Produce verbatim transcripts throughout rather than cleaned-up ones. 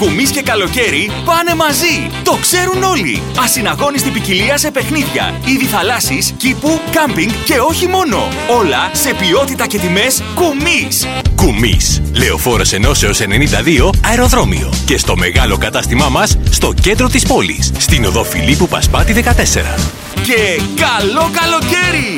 Κουμής και καλοκαίρι πάνε μαζί. Το ξέρουν όλοι. Ασυναγώνιστη ποικιλία σε παιχνίδια, είδη θαλάσσης, κήπου, κάμπινγκ και όχι μόνο. Όλα σε ποιότητα και τιμές Κουμής. Κουμής. Λεωφόρος Ενώσεως ενενήντα δύο αεροδρόμιο. Και στο μεγάλο κατάστημά μας στο κέντρο της πόλης. Στην οδό Φιλίππου Πασπάτη δεκατέσσερα. Και καλό καλοκαίρι!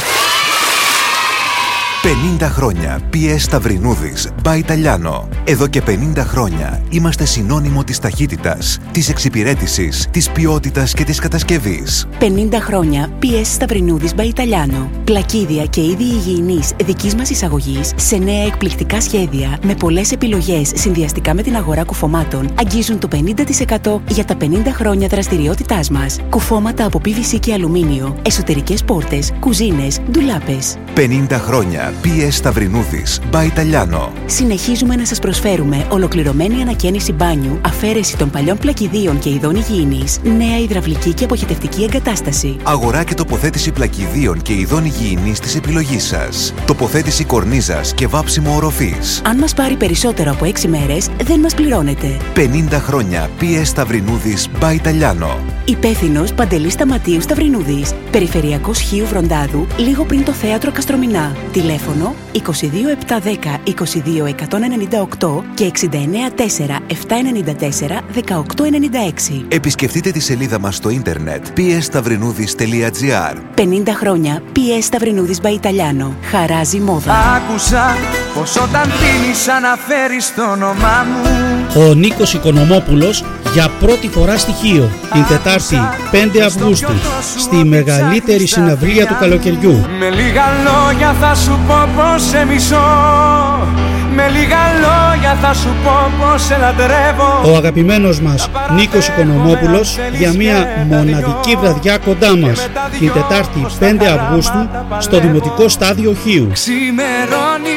πενήντα χρόνια πι ες Σταυρινούδης by Italiano. Εδώ και πενήντα χρόνια είμαστε συνώνυμο της ταχύτητας, της εξυπηρέτησης, της ποιότητας και της κατασκευής. πενήντα χρόνια πι ες Σταυρινούδης by Italiano. Πλακίδια και είδη υγιεινής δικής μας εισαγωγής σε νέα εκπληκτικά σχέδια με πολλές επιλογές συνδυαστικά με την αγορά κουφωμάτων αγγίζουν το πενήντα τοις εκατό για τα πενήντα χρόνια δραστηριότητάς μας. Κουφώματα από πι βι σι και αλουμίνιο, εσωτερικές πόρτες, κουζίνες, ντουλάπες. πενήντα χρόνια πι ες Σταυρινούδης by Italiano. Συνεχίζουμε να σας προσφέρουμε ολοκληρωμένη ανακαίνιση μπάνιου, αφαίρεση των παλιών πλακιδίων και ειδών υγιεινής, νέα υδραυλική και αποχετευτική εγκατάσταση. Αγορά και τοποθέτηση πλακιδίων και ειδών υγιεινής της επιλογής σας. Τοποθέτηση κορνίζας και βάψιμο οροφής. Αν μας πάρει περισσότερο από έξι μέρες, δεν μας πληρώνετε. πενήντα χρόνια πι ες Σταυρινούδης by Italiano. Υπεύθυνος Παντελής Σταματίου Σταυρινούδης. Περιφερειακός Χίου Βροντάδου, λίγο πριν το θέατρο Καστρομηνά. Τηλέφωνο είκοσι δύο επτακόσια δέκα είκοσι δύο εκατόν ενενήντα οκτώ και εξήντα εννέα τέσσερα επτακόσια ενενήντα τέσσερα δεκαοκτώ ενενήντα έξι. Επισκεφτείτε τη σελίδα μας στο ίντερνετ πι ες σταυρινούδης τελεία τζι άρ. πενήντα χρόνια πι ες Σταυρινούδης by Italiano. Χαράζει μόδα. Άκουσα πως όταν πίνεις αναφέρεις το όνομά μου. Ο Νίκος Οικονομόπουλος για πρώτη φορά στοιχείο την Τετάρτη πέντε Αυγούστου στη μεγαλύτερη συναυλία του καλοκαιριού. Με λίγα λόγια θα σου πω πως σε μισώ. Με λίγα λόγια θα σου πω πως σε λατρεύω. Ο αγαπημένος μας Νίκος Οικονομόπουλος για μια μοναδική βραδιά κοντά μας την Τετάρτη πέντε Αυγούστου στο Δημοτικό Στάδιο Χίου. Ξημερώνει,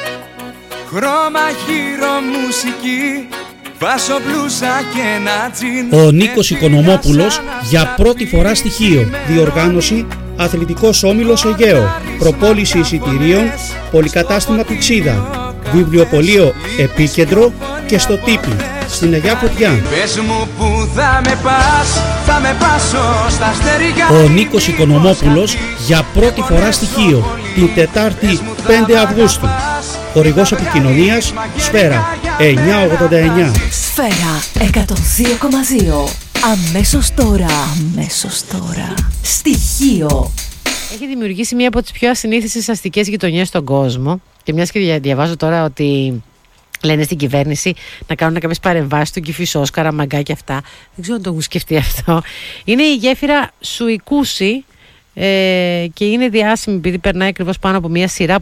χρώμα γύρω μουσική, βάσο μπλούζα και ένα τζιν. Ο Νίκος Οικονομόπουλος για πρώτη φορά στοιχείο. Διοργάνωση Αθλητικός Όμιλος Αιγαίο. Προπόληση εισιτηρίων Πολυκατάστημα Πηξίδα. Βιβλιοπωλείο Επίκεντρο και στο Τίπι στην Αγιά Φωτιά. Πες μου που θα με πας, θα με πάσω στα στεριά. Ο Νίκος Οικονομόπουλος για πρώτη φορά στοιχείο την Τετάρτη πέντε Αυγούστου. Χορηγός επικοινωνίας Σφαίρα εννιακόσια ογδόντα εννιά. Σφαίρα εκατόν δύο κόμμα δύο. Αμέσως τώρα. Αμέσως τώρα. Στοιχείο. Έχει δημιουργήσει μία από τις πιο ασυνήθιστες αστικές γειτονιές στον κόσμο. Και μιας και διαβάζω τώρα ότι λένε στην κυβέρνηση να κάνουν κάποιες παρεμβάσεις του Κηφισός, Καραμαγκά και αυτά. Δεν ξέρω αν το έχουν σκεφτεί αυτό. Είναι η γέφυρα Σουικούση ε, και είναι διάσημη επειδή περνάει ακριβώς πάνω από μια σειρά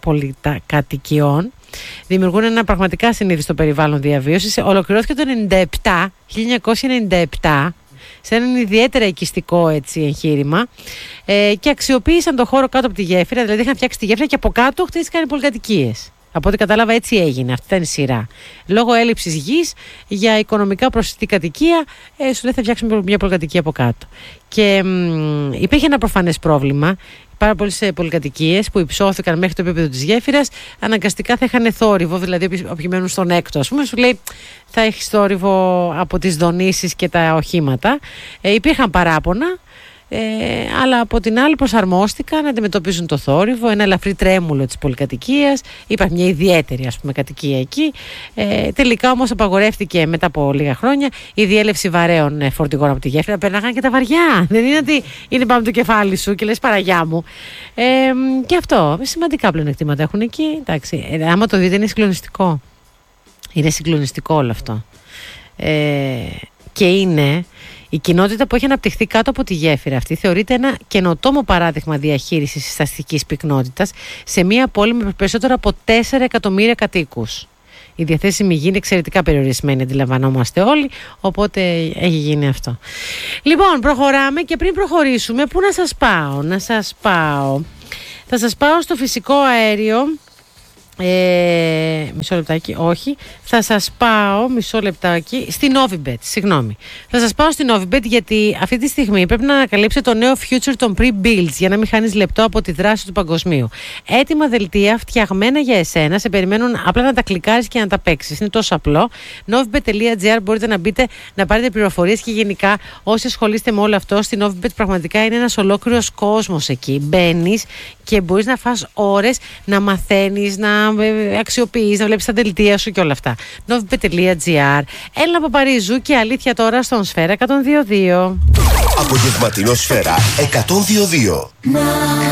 πολυκατοικιών. Δημιουργούν ένα πραγματικά συνήθιστο περιβάλλον διαβίωσης. Ολοκληρώθηκε το χίλια εννιακόσια ενενήντα επτά σε έναν ιδιαίτερα οικιστικό έτσι, εγχείρημα ε, και αξιοποίησαν το χώρο κάτω από τη γέφυρα, δηλαδή είχαν φτιάξει τη γέφυρα και από κάτω χτίστηκαν οι πολυκατοικίες. Από ό,τι κατάλαβα έτσι έγινε, αυτή ήταν η σειρά. Λόγω έλλειψης γης για οικονομικά προσιτή κατοικία, ε, σου λέει θα φτιάξουμε μια πολυκατοικία από κάτω. Και μ, υπήρχε ένα προφανές πρόβλημα. Πάρα πολλές πολυκατοικίες που υψώθηκαν μέχρι το επίπεδο της γέφυρας αναγκαστικά θα είχαν θόρυβο, δηλαδή όποιοι μένουν στον έκτο, ας πούμε, σου λέει θα έχει θόρυβο από τις δονήσεις και τα οχήματα. Ε, υπήρχαν παράπονα, ε, αλλά από την άλλη προσαρμόστηκαν να αντιμετωπίσουν το θόρυβο, ένα ελαφρύ τρέμουλο της πολυκατοικίας. Υπάρχει μια ιδιαίτερη ας πούμε κατοικία εκεί. Ε, τελικά όμως απαγορεύτηκε μετά από λίγα χρόνια η διέλευση βαρέων ε, φορτηγών από τη γέφυρα. Περνάγαν και τα βαριά. Δεν είναι ότι είναι πάνω το κεφάλι σου και λες Παραγιά μου. Ε, και αυτό. Σημαντικά πλεονεκτήματα έχουν εκεί. Εντάξει, ε, άμα το δείτε είναι συγκλονιστικό. Είναι συγκλονιστικό όλο αυτό. Ε, και είναι η κοινότητα που έχει αναπτυχθεί κάτω από τη γέφυρα αυτή θεωρείται ένα καινοτόμο παράδειγμα διαχείρισης της αστικής πυκνότητας σε μια πόλη με περισσότερο από τέσσερα εκατομμύρια κατοίκους. Η διαθέσιμη γη είναι εξαιρετικά περιορισμένη, αντιλαμβανόμαστε όλοι, οπότε έχει γίνει αυτό. Λοιπόν, προχωράμε και πριν προχωρήσουμε, πού να σας πάω, να σας πάω. Θα σας πάω στο φυσικό αέριο Ε, μισό λεπτάκι, όχι. Θα σας πάω, μισό λεπτάκι, στην Novibet, συγγνώμη. Θα σας πάω στην Novibet γιατί αυτή τη στιγμή πρέπει να ανακαλύψετε το νέο future των pre-builds για να μην χάνεις λεπτό από τη δράση του παγκοσμίου. Έτοιμα δελτία φτιαγμένα για εσένα, σε περιμένουν απλά να τα κλικάρεις και να τα παίξεις. Είναι τόσο απλό. novibet τελεία gr μπορείτε να μπείτε να πάρετε πληροφορίες και γενικά όσοι ασχολείστε με όλο αυτό, στην Novibet πραγματικά είναι ένας ολόκληρος κόσμος εκεί. Μπαίνεις και μπορείς να φας ώρες να μαθαίνεις, να αξιοποιείς, να βλέπεις τα δελτία σου και όλα αυτά. novibet τελεία gr. Έλληνα Παπαρίζου και αλήθεια τώρα στον Σφαίρα εκατόν δύο δύο. Απογευματινό Σφαίρα εκατόν δύο δύο.